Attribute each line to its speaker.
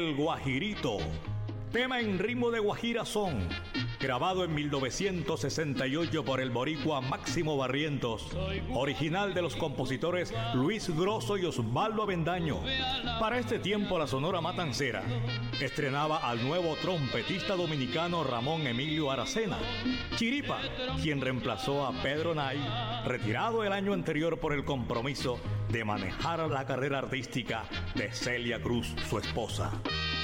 Speaker 1: El Guajirito, tema en ritmo de guajirasón, grabado en 1968 por el boricua Máximo Barrientos, original de los compositores Luis Grosso y Osvaldo Avendaño. Para este tiempo la Sonora Matancera estrenaba al nuevo trompetista dominicano Ramón Emilio Aracena, Chiripa, quien reemplazó a Pedro Nay, retirado el año anterior por el compromiso de manejar la carrera artística de Celia Cruz, su esposa.